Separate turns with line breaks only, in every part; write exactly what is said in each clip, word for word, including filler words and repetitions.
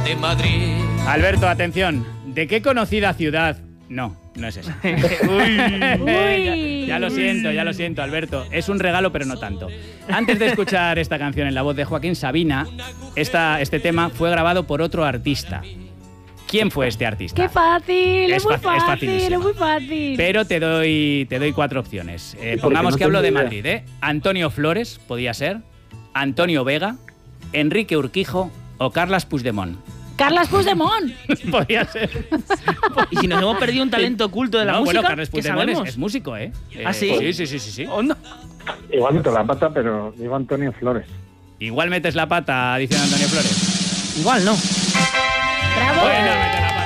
de Madrid.
Alberto, atención. ¿De qué conocida ciudad? No, no es esa. Uy,
Uy.
ya, ya lo siento, ya lo siento, Alberto. Es un regalo, pero no tanto. Antes de escuchar esta canción en la voz de Joaquín Sabina, esta, este tema fue grabado por otro artista. ¿Quién fue este artista?
¡Qué fácil! Es,
Es
muy
fa- es
fácil, es,
facilísimo.
muy fácil.
Pero te doy, te doy cuatro opciones. Eh,
Sí,
pongamos
porque no
que hablo de
tengo idea.
Madrid, ¿eh? Antonio Flores, podía ser. Antonio Vega. Enrique Urquijo o Carles Puigdemont.
Carles Puigdemont.
Podía ser.
Y si nos hemos perdido un talento oculto de la
No,
música,
bueno, Carles
¿qué
Puigdemont es,
sabemos?
es músico, ¿eh?
¿Ah,
Eh,
sí?
Sí, sí, sí, sí. sí.
Oh, no.
Igual meto la pata, pero digo Antonio Flores.
Igual metes la pata diciendo Antonio Flores.
Igual no.
¡Bravo!
Bueno, mete la pata.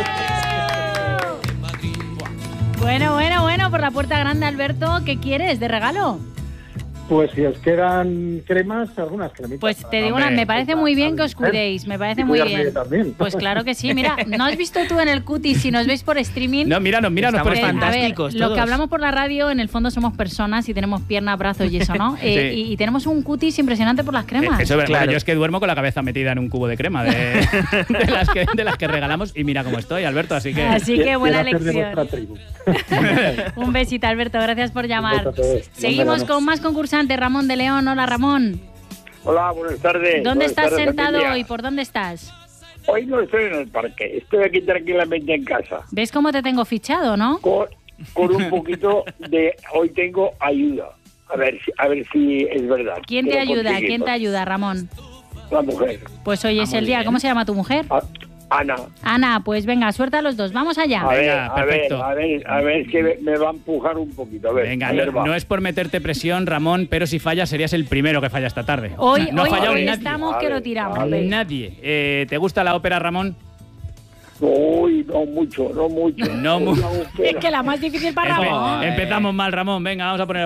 Bueno, bueno, bueno, por la puerta grande, Alberto, ¿qué quieres de regalo?
Pues si os quedan cremas, algunas cremitas.
Pues te digo
Hombre,
una, me parece muy bien que os
mujer.
cuidéis, me parece
Y
muy
cuidarme
bien.
también.
Pues claro que sí, mira, ¿no has visto tú en el cutis, si nos veis por streaming?
No, míranos, míranos por
Estamos
esta.
Eh, a ver,
fantásticos
lo
todos.
que hablamos por la radio, en el fondo somos personas y tenemos piernas, brazos y eso, ¿no? Eh,
Sí.
y, y tenemos un cutis impresionante por las cremas.
Eh, Eso es verdad.
Claro.
Bueno, yo es que duermo con la cabeza metida en un cubo de crema de, de las, que, de las que regalamos y mira cómo estoy, Alberto, así que...
Así que buena
Quiero hacer de
lección.
vuestra tribu.
Un besito, Alberto, gracias por llamar.
beso a todos.
Seguimos
Nos
con
vemos.
más concursantes. Ramón de León, hola Ramón.
Hola, buenas tardes.
¿Dónde
Buenas
estás
tardes,
sentado
familia.
hoy? ¿Por dónde estás?
Hoy no estoy en el parque, estoy aquí tranquilamente en casa.
¿Ves cómo te tengo fichado, no?
Con, con un poquito de... Hoy tengo ayuda. A ver, si- a ver si es verdad.
¿Quién te
que lo
ayuda? ¿Quién
conseguimos.
te ayuda, Ramón?
La mujer.
Pues hoy
Ah,
es
muy
el día.
bien.
¿Cómo se llama tu mujer?
A- Ana.
Ana, pues venga, suelta a los dos. Vamos allá.
A ver,
Venga,
a ver,
perfecto.
a ver, a ver, es que me, me va a empujar un poquito. A ver,
Venga,
a ver,
no,
va.
no es por meterte presión, Ramón, pero si fallas serías el primero que falla esta tarde.
Hoy,
no ha
hoy,
fallado
hoy
nadie.
estamos que
Vale,
lo tiramos.
vale.
venga.
Nadie. Eh, ¿Te gusta la ópera, Ramón?
Uy, no mucho, no mucho.
No mu-
Una ópera.
Es que la más difícil para
Empe-
Ramón.
empezamos mal, Ramón. Venga, vamos a poner